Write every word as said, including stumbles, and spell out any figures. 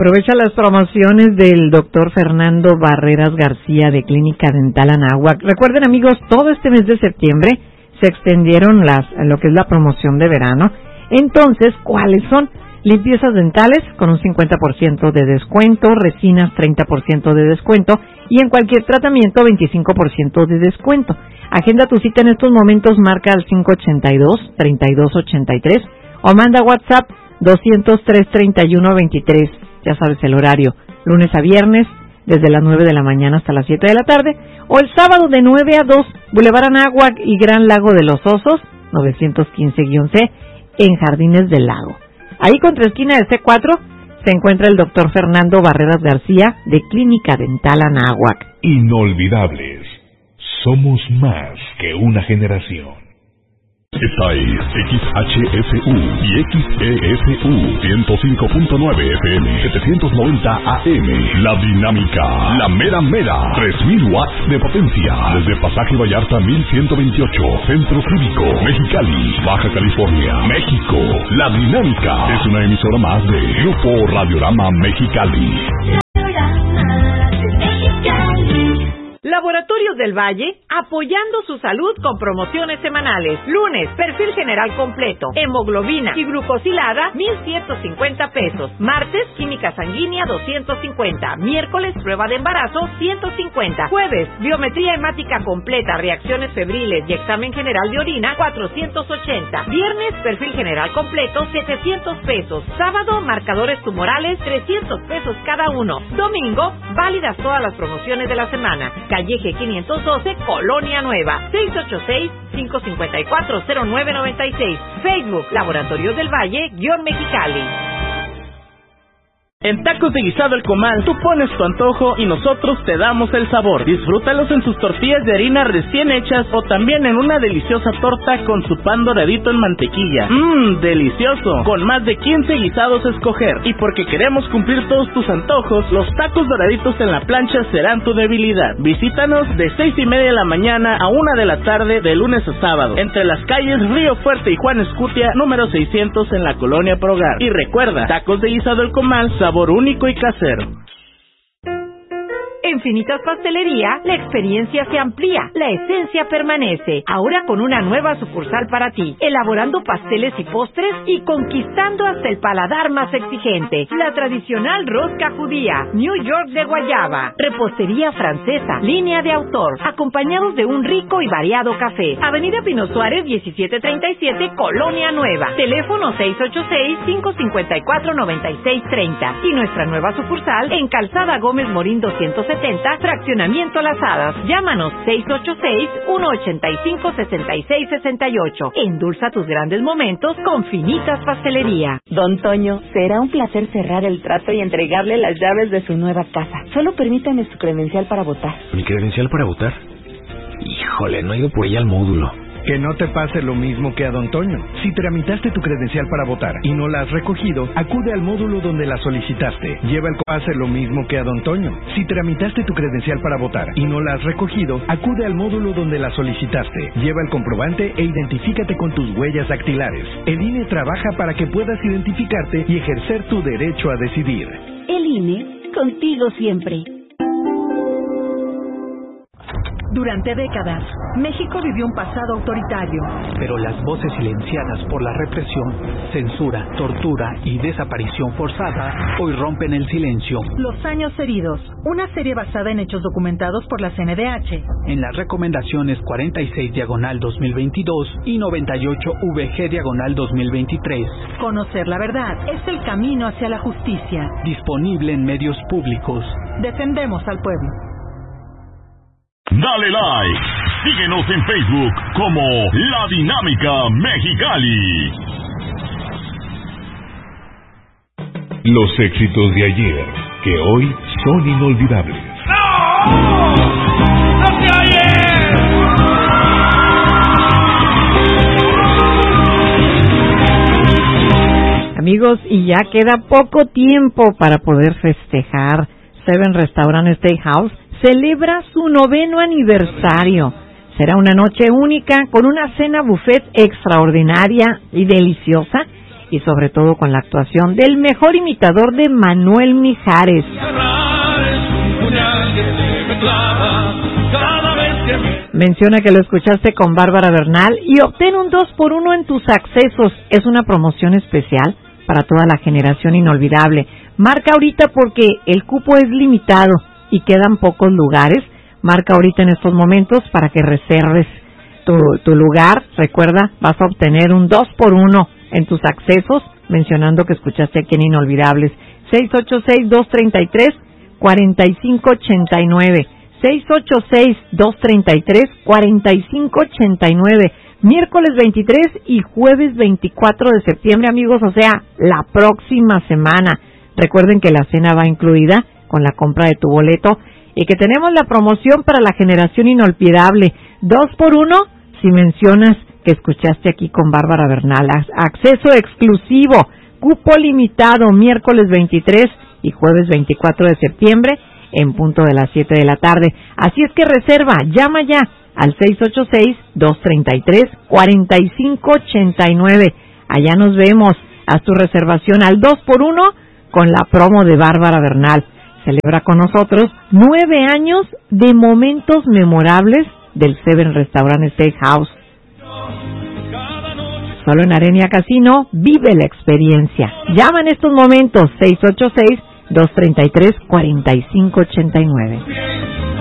Aprovecha las promociones del doctor Fernando Barreras García de Clínica Dental Anáhuac. Recuerden, amigos, todo este mes de septiembre se extendieron las lo que es la promoción de verano. Entonces, ¿cuáles son? Limpiezas dentales con un cincuenta por ciento de descuento, resinas treinta por ciento de descuento y en cualquier tratamiento veinticinco por ciento de descuento. Agenda tu cita en estos momentos, marca al cinco ochenta y dos, treinta y dos ochenta y tres o manda WhatsApp doscientos tres, treinta y uno veintitrés. Ya sabes el horario, lunes a viernes desde las nueve de la mañana hasta las siete de la tarde o el sábado de nueve a dos, Boulevard Anáhuac y Gran Lago de los Osos, novecientos quince C, en Jardines del Lago. Ahí contra esquina del C cuatro se encuentra el doctor Fernando Barreras García de Clínica Dental Anáhuac. Inolvidables. Somos más que una generación. Esta es X H S U y X E S U ciento cinco punto nueve F M, setecientos noventa A M. La dinámica, la mera mera, tres mil watts de potencia. Desde Pasaje Vallarta mil ciento veintiocho, Centro Cívico, Mexicali, Baja California, México. La dinámica es una emisora más de Grupo Radiorama Mexicali. Laboratorios del Valle, apoyando su salud con promociones semanales. Lunes, perfil general completo, hemoglobina y glucosilada, mil ciento cincuenta pesos. Martes, química sanguínea, doscientos cincuenta. Miércoles, prueba de embarazo, ciento cincuenta. Jueves, biometría hemática completa, reacciones febriles y examen general de orina, cuatrocientos ochenta. Viernes, perfil general completo, setecientos pesos. Sábado, marcadores tumorales, trescientos pesos cada uno. Domingo, válidas todas las promociones de la semana. Calleje quinientos doce, Colonia Nueva, seis ocho seis, cinco cinco cuatro, cero nueve nueve seis. Facebook, Laboratorios del Valle, guión Mexicali. En Tacos de Guisado El Comal, tú pones tu antojo y nosotros te damos el sabor. Disfrútalos en sus tortillas de harina recién hechas o también en una deliciosa torta con su pan doradito en mantequilla. Mmm, delicioso. Con más de quince guisados a escoger. Y porque queremos cumplir todos tus antojos, los tacos doraditos en la plancha serán tu debilidad. Visítanos de seis y media de la mañana a una de la tarde de lunes a sábado, entre las calles Río Fuerte y Juan Escutia, número seiscientos en la Colonia Progar. Y recuerda, Tacos de Guisado El Comal, sabor único y casero. En Finitas Pastelería, la experiencia se amplía, la esencia permanece, ahora con una nueva sucursal para ti, elaborando pasteles y postres y conquistando hasta el paladar más exigente. La tradicional rosca judía, New York de guayaba, repostería francesa, línea de autor, acompañados de un rico y variado café. Avenida Pino Suárez, diecisiete treinta y siete, Colonia Nueva. Teléfono seis ocho seis, cinco cinco cuatro, nueve seis tres cero. Y nuestra nueva sucursal en Calzada Gómez Morín doscientos setenta, Fraccionamiento Las Hadas. Llámanos seis ocho seis, uno ocho cinco, seis seis seis ocho. Endulza tus grandes momentos con Finitas Pastelería. Don Toño, será un placer cerrar el trato y entregarle las llaves de su nueva casa. Solo permítame su credencial para votar. ¿Mi credencial para votar? Híjole, no he ido por ella al módulo. Que no te pase lo mismo que a Don Toño. Si tramitaste tu credencial para votar y no la has recogido, acude al módulo donde la solicitaste. Lleva el pase lo mismo que a Don Toño. Si tramitaste tu credencial para votar y no la has recogido, acude al módulo donde la solicitaste. Lleva el comprobante e identifícate con tus huellas dactilares. El I N E trabaja para que puedas identificarte y ejercer tu derecho a decidir. El I N E, contigo siempre. Durante décadas, México vivió un pasado autoritario. Pero las voces silenciadas por la represión, censura, tortura y desaparición forzada hoy rompen el silencio. Los años heridos, una serie basada en hechos documentados por la C N D H. En las recomendaciones cuarenta y seis diagonal dos mil veintidós y noventa y ocho V G diagonal dos mil veintitrés. Conocer la verdad es el camino hacia la justicia. Disponible en medios públicos. Defendemos al pueblo. Dale like, síguenos en Facebook como La Dinámica Mexicali. Los éxitos de ayer, que hoy son inolvidables. ¡No! ¡No se oye! Amigos, y ya queda poco tiempo para poder festejar. Seven Restaurant Steakhouse celebra su noveno aniversario. Será una noche única con una cena buffet extraordinaria y deliciosa y sobre todo con la actuación del mejor imitador de Manuel Mijares. Menciona que lo escuchaste con Bárbara Bernal y obtén un dos por uno en tus accesos. Es una promoción especial para toda la generación inolvidable. Marca ahorita porque el cupo es limitado y quedan pocos lugares. Marca ahorita en estos momentos para que reserves tu, tu lugar. Recuerda, vas a obtener un dos por uno en tus accesos, mencionando que escuchaste aquí en Inolvidables. seis ocho seis, dos tres tres, cuatro cinco ocho nueve. seis ocho seis, dos tres tres, cuatro cinco ocho nueve. Miércoles veintitrés y jueves veinticuatro de septiembre, amigos, o sea, la próxima semana. Recuerden que la cena va incluida con la compra de tu boleto y que tenemos la promoción para la generación inolvidable. Dos por uno si mencionas que escuchaste aquí con Bárbara Bernal. Acceso exclusivo, cupo limitado, miércoles veintitrés y jueves veinticuatro de septiembre en punto de las siete de la tarde. Así es que reserva, llama ya al seis ocho seis, dos tres tres, cuatro cinco ocho nueve. Allá nos vemos. Haz tu reservación al dos por uno con la promo de Bárbara Bernal. Celebra con nosotros nueve años de momentos memorables del Seven Restaurant Steakhouse. Solo en Arenia Casino, vive la experiencia. Llama en estos momentos seis ocho seis, dos tres tres, cuatro cinco ocho nueve.